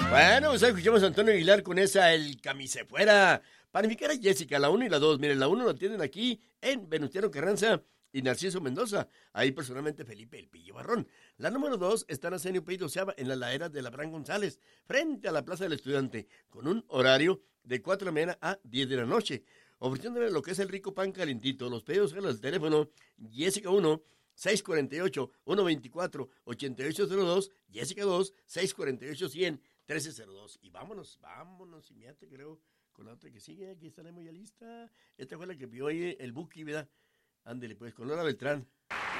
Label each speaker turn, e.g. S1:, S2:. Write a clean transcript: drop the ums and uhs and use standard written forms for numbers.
S1: Bueno, pues escuchamos a Antonio Aguilar con esa, el camisefuera. Panificar a Jessica, la 1 y la 2. Miren, la 1 la tienen aquí en Venustiano Carranza y Narciso Mendoza. Ahí personalmente Felipe El Pillo Barrón. La número 2 está en Arsenio Pey Doceava, en la ladera de Abraham González, frente a la Plaza del Estudiante, con un horario de 4 de la mañana a 10 de la noche. Ofreciéndole lo que es el rico pan calentito. Los pedidos son al teléfono Jessica 1 648-124-8802, Jessica 2, 648-100-1302. Y vámonos, inmediato creo, con la otra que sigue, aquí estaremos ya lista. Esta fue la que vio ahí el Buki, ¿verdad? Ándele pues, con Lola Beltrán.